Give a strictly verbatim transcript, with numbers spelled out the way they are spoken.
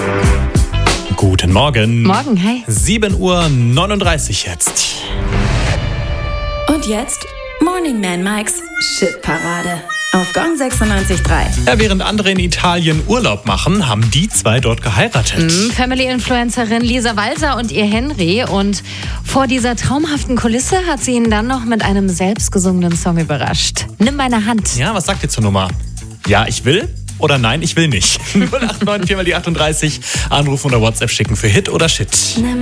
Guten Morgen. Morgen, hi. sieben Uhr neununddreißig jetzt. Und jetzt Morning Man Mikes Shitparade auf Gong sechsundneunzig Komma drei. Ja, während andere in Italien Urlaub machen, haben die zwei dort geheiratet. Mhm, Family-Influencerin Lisa Walter und ihr Henry. Und vor dieser traumhaften Kulisse hat sie ihn dann noch mit einem selbstgesungenen Song überrascht. Nimm meine Hand. Ja, was sagt ihr zur Nummer? Ja, ich will? Oder nein, ich will nicht? null acht neun vier mal die achtunddreißig. Anrufen oder WhatsApp schicken für Hit oder Shit.